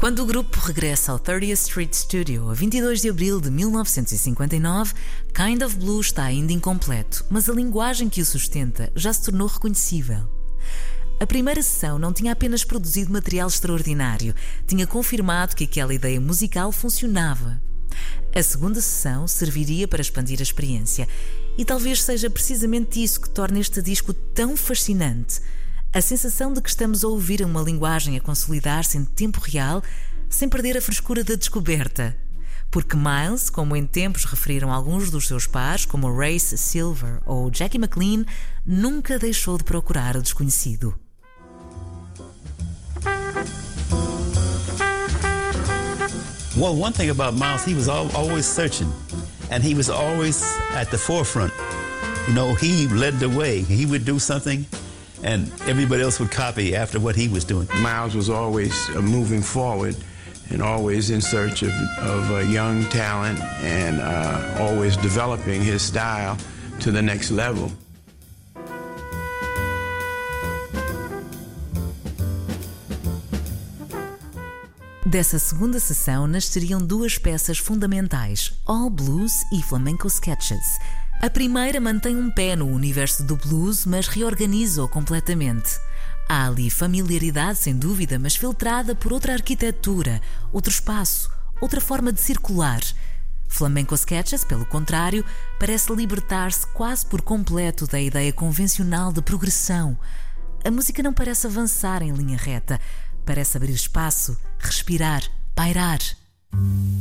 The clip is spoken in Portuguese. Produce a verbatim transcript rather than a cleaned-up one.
Quando o grupo regressa ao thirtieth Street Studio a vinte e dois de abril de mil novecentos e cinquenta e nove, Kind of Blue está ainda incompleto, mas a linguagem que o sustenta já se tornou reconhecível. A primeira sessão não tinha apenas produzido material extraordinário, tinha confirmado que aquela ideia musical funcionava. A segunda sessão serviria para expandir a experiência, e talvez seja precisamente isso que torna este disco tão fascinante. A sensação de que estamos a ouvir uma linguagem a consolidar-se em tempo real, sem perder a frescura da descoberta. Porque Miles, como em tempos referiram alguns dos seus pares, como Race Silver ou Jackie McLean, nunca deixou de procurar o desconhecido. Well, one thing about Miles, he was al- always searching, and he was always at the forefront. You know, he led the way. He would do something, and everybody else would copy after what he was doing. Miles was always uh, moving forward and always in search of, of uh, young talent and uh, always developing his style to the next level. Dessa segunda sessão nasceriam duas peças fundamentais, All Blues e Flamenco Sketches. A primeira mantém um pé no universo do blues, mas reorganiza-o completamente. Há ali familiaridade, sem dúvida, mas filtrada por outra arquitetura, outro espaço, outra forma de circular. Flamenco Sketches, pelo contrário, parece libertar-se quase por completo da ideia convencional de progressão. A música não parece avançar em linha reta, parece abrir espaço, respirar, pairar.